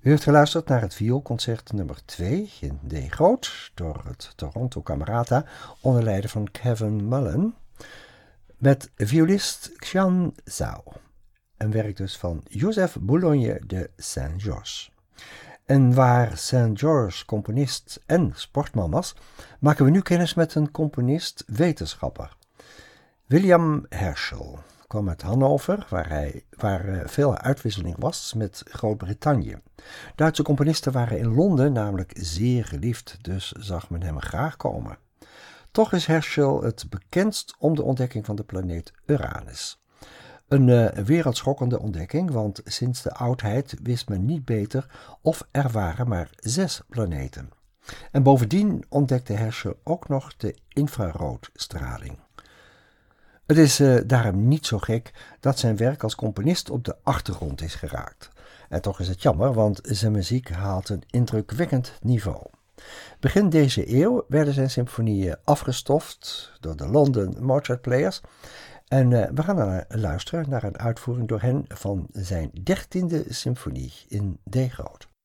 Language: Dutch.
U heeft geluisterd naar het vioolconcert nummer 2 in D groot door het Toronto Camerata onder leiding van Kevin Mullen met violist Xian Zhao. Een werk dus van Joseph Boulogne de Saint-Georges. En waar Saint-Georges componist en sportman was, maken we nu kennis met een componist-wetenschapper. William Herschel kwam uit Hannover, waar veel uitwisseling was met Groot-Brittannië. Duitse componisten waren in Londen namelijk zeer geliefd, dus zag men hem graag komen. Toch is Herschel het bekendst om de ontdekking van de planeet Uranus. Een wereldschokkende ontdekking, want sinds de oudheid wist men niet beter of er waren maar 6 planeten. En bovendien ontdekte Herschel ook nog de infraroodstraling. Het is daarom niet zo gek dat zijn werk als componist op de achtergrond is geraakt. En toch is het jammer, want zijn muziek haalt een indrukwekkend niveau. Begin deze eeuw werden zijn symfonieën afgestoft door de London Mozart Players. En we gaan dan luisteren naar een uitvoering door hen van zijn 13e symfonie in D groot.